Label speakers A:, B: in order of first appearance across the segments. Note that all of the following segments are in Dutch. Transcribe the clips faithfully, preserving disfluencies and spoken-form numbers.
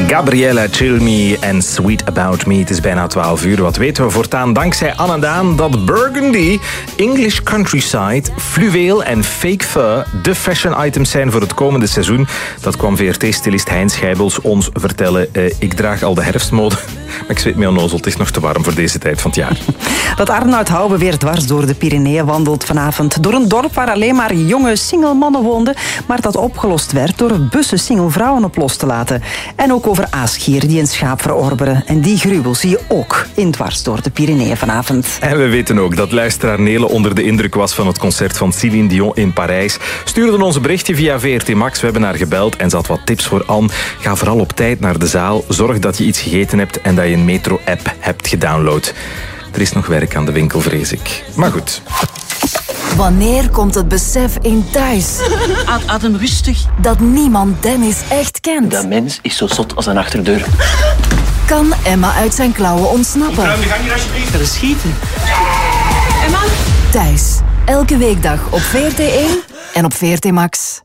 A: Gabriella Cilmi en Sweet About Me. Het is bijna twaalf uur. Wat weten we voortaan dankzij Anne en Daan dat Burgundy, English Countryside, fluweel en fake fur de fashion items zijn voor het komende seizoen. Dat kwam V R T-stylist Hein Scheibels ons vertellen. Uh, ik draag al de herfstmode, maar ik zweet me onnozel. Het is nog te warm voor deze tijd van het jaar.
B: Dat Arnoud Houwe weer dwars door de Pyreneeën wandelt vanavond. Door een dorp waar alleen maar jonge single mannen woonden, maar dat opgelost werd door bussen single vrouwen op los te laten. En ook over aasgieren die een schaap verorberen. En die gruwel zie je ook in dwars door de Pyreneeën vanavond.
A: En we weten ook dat luisteraar Nele onder de indruk was van het concert van Céline Dion in Parijs. Stuurde ons een berichtje via V R T Max. We hebben haar gebeld en ze had wat tips voor Anne. Ga vooral op tijd naar de zaal. Zorg dat je iets gegeten hebt en dat je een metro-app hebt gedownload. Er is nog werk aan de winkel, vrees ik. Maar goed.
C: Wanneer komt het besef in thuis?
D: Adem rustig.
C: Dat niemand Dennis echt kent.
E: Dat mens is zo zot als een achterdeur.
C: Kan Emma uit zijn klauwen ontsnappen?
E: Ruim de gang hier alsjeblieft.
D: Verschieten.
C: Emma? Thuis. Elke weekdag op V R T één en op V R T Max.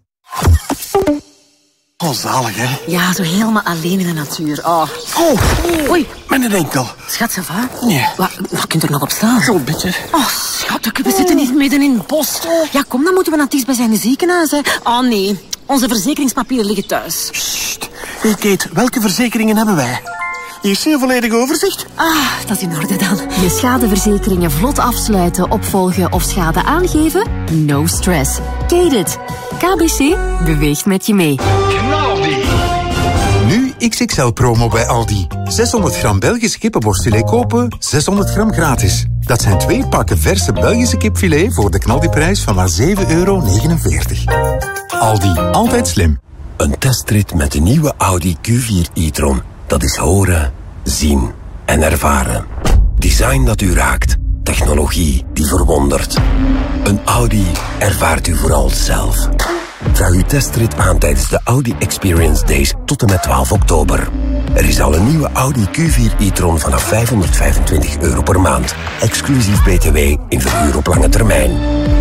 F: Oh, zalig, hè?
D: Ja, zo helemaal alleen in de natuur. Oh.
F: Oh,
D: Oei.
F: Mijn enkel.
D: Schat, ça va?
F: Nee.
D: Waar, waar kunt er nog op staan?
F: Zo'n beetje.
D: Oh, schat, we zitten niet midden in het bos. Ja, kom, dan moeten we naar het dichtstbijzijnde ziekenhuis. Hè. Oh, nee. Onze verzekeringspapieren liggen thuis.
F: Sst. Hey, Kate, welke verzekeringen hebben wij? Hier zie je een volledig overzicht.
D: Ah, dat is in orde dan.
C: Je schadeverzekeringen vlot afsluiten, opvolgen of schade aangeven? No stress. Kate it. K B C beweegt met je mee.
G: Nu X X L-promo bij Aldi. zeshonderd gram Belgisch kippenborstfilet kopen, zeshonderd gram gratis. Dat zijn twee pakken verse Belgische kipfilet voor de knaldiprijs van maar zeven euro negenenveertig. Aldi, altijd slim.
H: Een testrit met de nieuwe Audi Q vier e-tron. Dat is horen, zien en ervaren. Design dat u raakt. Technologie die verwondert. Een Audi ervaart u vooral zelf. Vraag uw testrit aan tijdens de Audi Experience Days tot en met twaalf oktober. Er is al een nieuwe Audi Q vier e-tron vanaf vijfhonderdvijfentwintig euro per maand. Exclusief B T W in verhuur op lange termijn.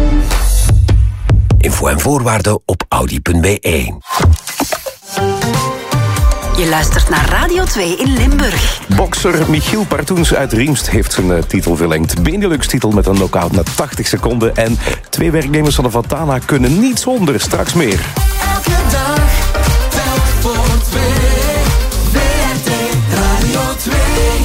H: Info en voorwaarden op audi punt b e.
C: Je luistert naar Radio twee in Limburg.
I: Bokser Michiel Partoens uit Riemst heeft zijn uh, titel verlengd. Benelux-titel met een knockout na tachtig seconden. En twee werknemers van de Vatana kunnen niet zonder. Straks meer.
J: Elke dag, telk voor twee. V R T Radio twee.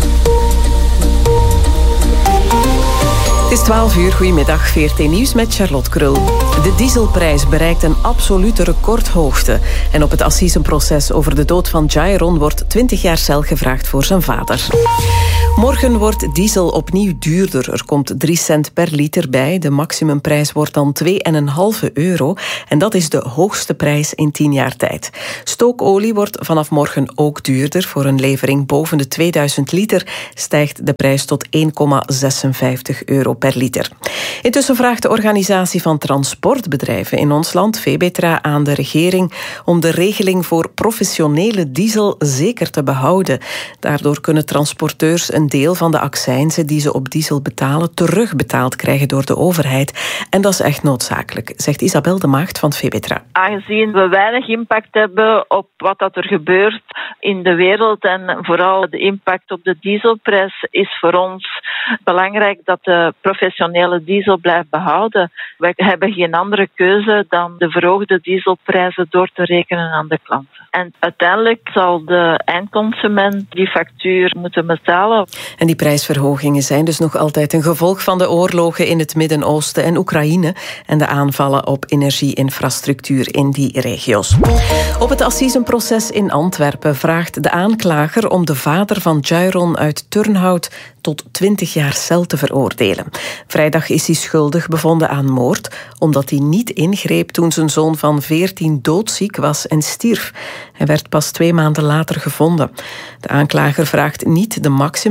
K: Het is twaalf uur, goedemiddag, V R T Nieuws met Charlotte Krul. De dieselprijs bereikt een absolute recordhoogte. En op het assisenproces over de dood van Jairon wordt twintig jaar cel gevraagd voor zijn vader. Morgen wordt diesel opnieuw duurder. Er komt drie cent per liter bij. De maximumprijs wordt dan twee komma vijf euro. En dat is de hoogste prijs in tien jaar tijd. Stookolie wordt vanaf morgen ook duurder. Voor een levering boven de tweeduizend liter stijgt de prijs tot één komma zesenvijftig euro per liter. Intussen vraagt de organisatie van transportbedrijven in ons land, Febetra, aan de regering om de regeling voor professionele diesel zeker te behouden. Daardoor kunnen transporteurs een deel van de accijnzen die ze op diesel betalen terugbetaald krijgen door de overheid. En dat is echt noodzakelijk, zegt Isabel de Maagd van Febetra.
L: Aangezien we weinig impact hebben op wat dat er gebeurt in de wereld en vooral de impact op de dieselprijs, is voor ons belangrijk dat de professionele diesel blijft behouden. Wij hebben geen andere keuze dan de verhoogde dieselprijzen door te rekenen aan de klanten. En uiteindelijk zal de eindconsument die factuur moeten betalen.
K: En die prijsverhogingen zijn dus nog altijd een gevolg van de oorlogen in het Midden-Oosten en Oekraïne en de aanvallen op energieinfrastructuur in die regio's. Op het assisenproces in Antwerpen vraagt de aanklager om de vader van Jairon uit Turnhout tot twintig jaar cel te veroordelen. Vrijdag is hij schuldig bevonden aan moord, omdat hij niet ingreep toen zijn zoon van veertien doodziek was en stierf. Hij werd pas twee maanden later gevonden. De aanklager vraagt niet de maximum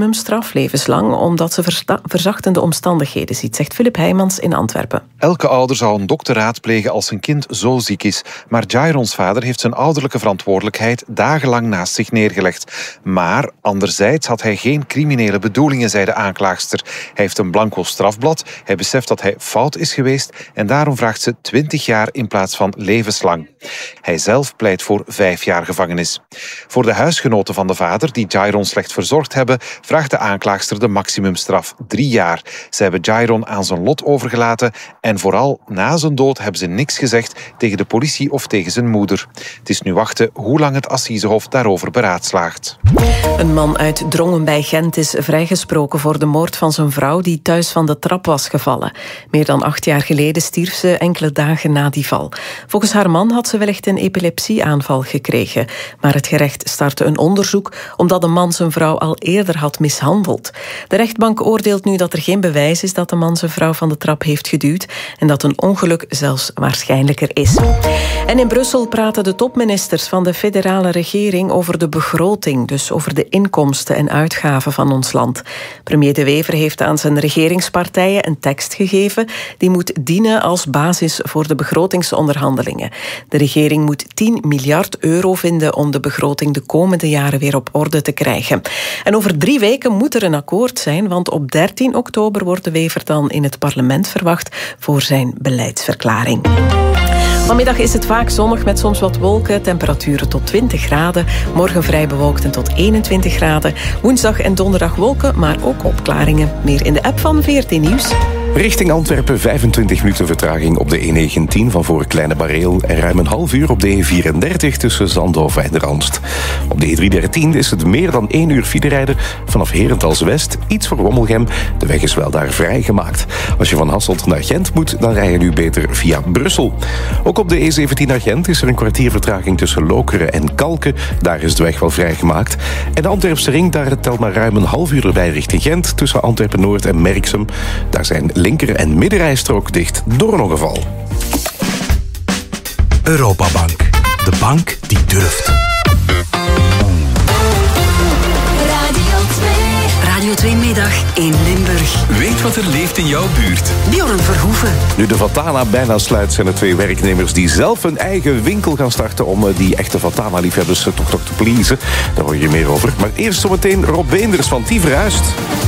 K: maximumstraf, levenslang, omdat ze versta- verzachtende omstandigheden ziet, zegt Filip Heijmans in Antwerpen.
M: Elke ouder zou een dokter raadplegen als zijn kind zo ziek is. Maar Jairons vader heeft zijn ouderlijke verantwoordelijkheid dagenlang naast zich neergelegd. Maar anderzijds had hij geen criminele bedoelingen, zei de aanklaagster. Hij heeft een blanco strafblad, hij beseft dat hij fout is geweest en daarom vraagt ze twintig jaar in plaats van levenslang. Hij zelf pleit voor vijf jaar gevangenis. Voor de huisgenoten van de vader, die Jairon slecht verzorgd hebben, vraagt de aanklaagster de maximumstraf, drie jaar. Ze hebben Jairon aan zijn lot overgelaten en vooral na zijn dood hebben ze niks gezegd tegen de politie of tegen zijn moeder. Het is nu wachten hoe lang het Assisehof daarover beraadslaagt.
K: Een man uit Drongen bij Gent is vrijgesproken voor de moord van zijn vrouw die thuis van de trap was gevallen. Meer dan acht jaar geleden stierf ze enkele dagen na die val. Volgens haar man had ze wellicht een epilepsieaanval gekregen. Maar het gerecht startte een onderzoek omdat de man zijn vrouw al eerder had mishandeld. De rechtbank oordeelt nu dat er geen bewijs is dat de man zijn vrouw van de trap heeft geduwd en dat een ongeluk zelfs waarschijnlijker is. En in Brussel praten de topministers van de federale regering over de begroting, dus over de inkomsten en uitgaven van ons land. Premier De Wever heeft aan zijn regeringspartijen een tekst gegeven die moet dienen als basis voor de begrotingsonderhandelingen. De regering moet tien miljard euro vinden om de begroting de komende jaren weer op orde te krijgen. En over drie weken moet er een akkoord zijn, want op dertien oktober wordt De Wever dan in het parlement verwacht voor zijn beleidsverklaring. Vanmiddag is het vaak zonnig met soms wat wolken, temperaturen tot twintig graden. Morgen vrij bewolkt en tot eenentwintig graden. Woensdag en donderdag wolken, maar ook opklaringen. Meer in de app van V R T Nieuws.
I: Richting Antwerpen vijfentwintig minuten vertraging op de E negentien van voor Kleine Bareel en ruim een half uur op de E vierendertig tussen Zandhoven en Randst. Op de E driehonderddertien is het meer dan één uur filerijden vanaf Herentals West, iets voor Wommelgem. De weg is wel daar vrijgemaakt. Als je van Hasselt naar Gent moet, dan rij je nu beter via Brussel. Ook op de E zeventien naar Gent is er een kwartier vertraging tussen Lokeren en Kalken. Daar is de weg wel vrijgemaakt. En de Antwerpse ring, daar telt maar ruim een half uur erbij richting Gent tussen Antwerpen-Noord en Merksem. Daar zijn linker- en middenrijstrook dicht door een ongeval.
N: Europabank. De bank die durft.
O: Radio twee Middag in Limburg.
N: Weet wat er leeft in jouw buurt.
O: Bjorn Verhoeven.
I: Nu de Vatana bijna sluit, zijn er twee werknemers die zelf een eigen winkel gaan starten om die echte Vatana-liefhebbers toch toch te pleasen. Daar hoor je meer over. Maar eerst zometeen Rob Beenders van Die Verhuist.